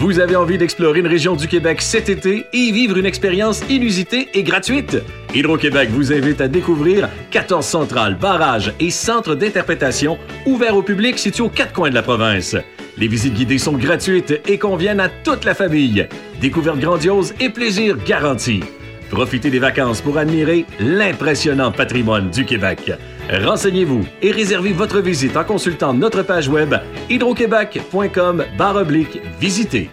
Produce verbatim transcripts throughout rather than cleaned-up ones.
Vous avez envie d'explorer une région du Québec cet été et y vivre une expérience inusitée et gratuite? Hydro-Québec vous invite à découvrir quatorze centrales, barrages et centres d'interprétation ouverts au public situés aux quatre coins de la province. Les visites guidées sont gratuites et conviennent à toute la famille. Découvertes grandioses et plaisir garanti. Profitez des vacances pour admirer l'impressionnant patrimoine du Québec. Renseignez-vous et réservez votre visite en consultant notre page web hydroquebec point com barre oblique visiter.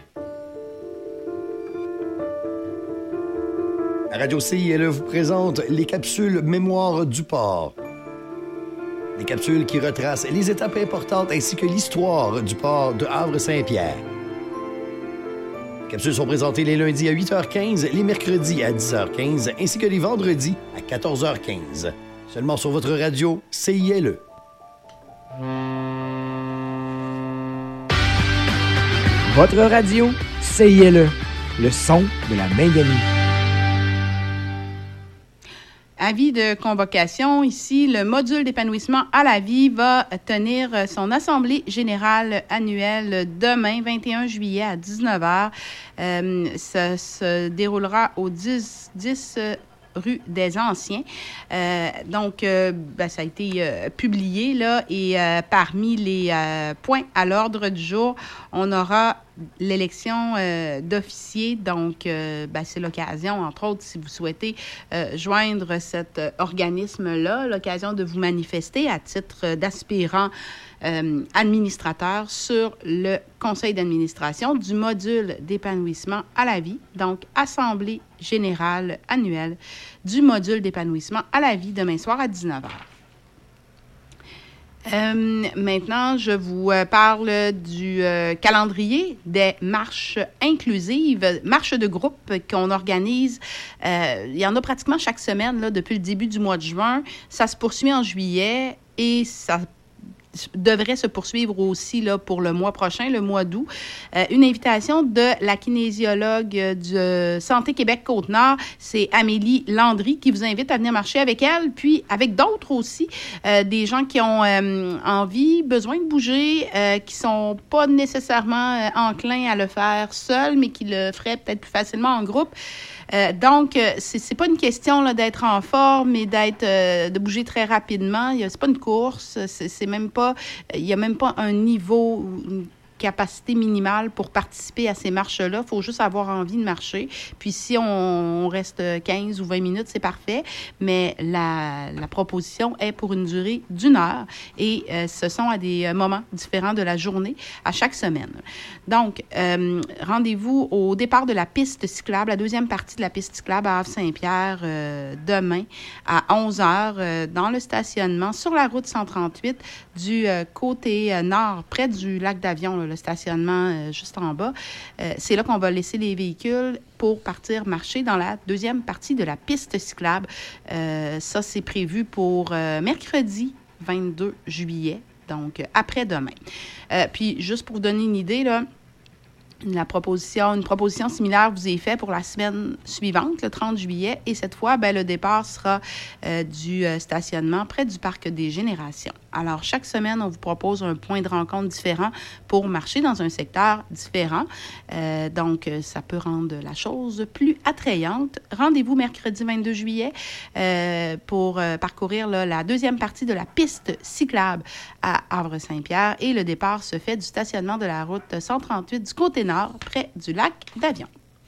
Radio C I L E vous présente les capsules Mémoire du port. Des capsules qui retracent les étapes importantes ainsi que l'histoire du port de Havre-Saint-Pierre. Les capsules sont présentées les lundis à huit heures quinze, les mercredis à dix heures quinze ainsi que les vendredis à quatorze heures quinze. Seulement sur votre radio C I L E. Votre radio C I L E, le son de la Main-Gamie. Avis de convocation. Ici, le module d'épanouissement à la vie va tenir son assemblée générale annuelle demain, vingt et un juillet à dix-neuf heures. Euh, ça se déroulera au dix, dix rue des Anciens. Euh, donc, euh, ben, ça a été euh, publié, là, et euh, parmi les euh, points à l'ordre du jour, on aura l'élection euh, d'officiers. Donc, euh, ben, c'est l'occasion, entre autres, si vous souhaitez euh, joindre cet euh, organisme-là, l'occasion de vous manifester à titre d'aspirant euh, administrateur sur le conseil d'administration du module d'épanouissement à la vie. Donc, assemblée générale annuelle du module d'épanouissement à la vie demain soir à dix-neuf heures. Euh, maintenant, je vous euh, parle du euh, calendrier des marches inclusives, marches de groupe qu'on organise. Euh, il y en a pratiquement chaque semaine là, depuis le début du mois de juin. Ça se poursuit en juillet et ça devrait se poursuivre aussi là, pour le mois prochain, le mois d'août. Euh, une invitation de la kinésiologue du Santé Québec Côte-Nord, c'est Amélie Landry, qui vous invite à venir marcher avec elle, puis avec d'autres aussi, euh, des gens qui ont euh, envie, besoin de bouger, euh, qui sont pas nécessairement euh, enclins à le faire seuls, mais qui le feraient peut-être plus facilement en groupe. Euh, donc, c'est, c'est pas une question là, d'être en forme et d'être, euh, de bouger très rapidement. C'est pas une course. C'est, c'est même pas, il y a même pas un niveau, une capacité minimale pour participer à ces marches-là. Il faut juste avoir envie de marcher. Puis si on, on reste quinze ou vingt minutes, c'est parfait. Mais la, la proposition est pour une durée d'une heure et euh, ce sont à des moments différents de la journée à chaque semaine. Donc, euh, rendez-vous au départ de la piste cyclable, la deuxième partie de la piste cyclable à Havre-Saint-Pierre euh, demain à onze heures euh, dans le stationnement sur la route cent trente-huit du euh, côté euh, nord, près du lac d'Avion, là, le stationnement euh, juste en bas. Euh, c'est là qu'on va laisser les véhicules pour partir marcher dans la deuxième partie de la piste cyclable. Euh, ça, c'est prévu pour euh, mercredi vingt-deux juillet, donc euh, après-demain. Euh, puis, juste pour vous donner une idée, là, La proposition, une proposition similaire vous est faite pour la semaine suivante, le trente juillet, et cette fois, ben, le départ sera euh, du euh, stationnement près du Parc des Générations. Alors, chaque semaine, on vous propose un point de rencontre différent pour marcher dans un secteur différent. Euh, donc, ça peut rendre la chose plus attrayante. Rendez-vous mercredi vingt-deux juillet euh, pour euh, parcourir là, la deuxième partie de la piste cyclable à Havre-Saint-Pierre, et le départ se fait du stationnement de la route cent trente-huit du côté nord, près du lac d'Avion.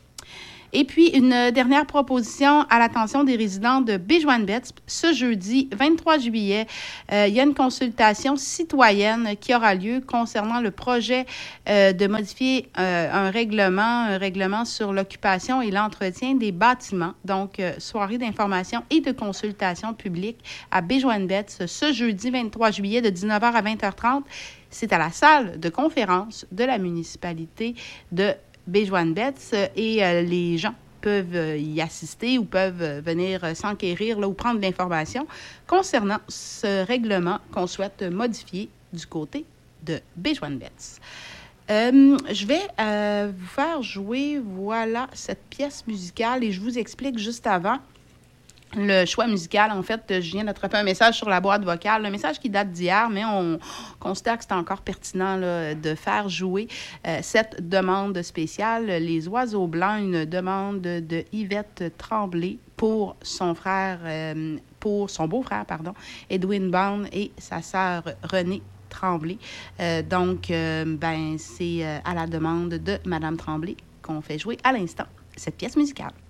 Et puis, une dernière proposition à l'attention des résidents de Béjoine-Betz. Ce jeudi vingt-trois juillet, euh, il y a une consultation citoyenne qui aura lieu concernant le projet euh, de modifier euh, un règlement, un règlement sur l'occupation et l'entretien des bâtiments. Donc, euh, soirée d'information et de consultation publique à Béjoine-Betz ce jeudi vingt-trois juillet de dix-neuf heures à vingt heures trente. C'est à la salle de conférence de la municipalité de Béjoine-Betz et euh, les gens peuvent euh, y assister ou peuvent euh, venir euh, s'enquérir là, ou prendre de l'information concernant ce règlement qu'on souhaite modifier du côté de Béjoine-Betz. Euh, je vais euh, vous faire jouer, voilà, cette pièce musicale et je vous explique juste avant Le choix musical, en fait, je viens d'attraper un message sur la boîte vocale, un message qui date d'hier, mais on considère que c'est encore pertinent là, de faire jouer euh, cette demande spéciale. Les Oiseaux Blancs, une demande de Yvette Tremblay pour son frère, euh, pour son beau-frère, pardon, Edwin Bond et sa sœur Renée Tremblay. Euh, donc, euh, ben, c'est euh, à la demande de Madame Tremblay qu'on fait jouer à l'instant cette pièce musicale.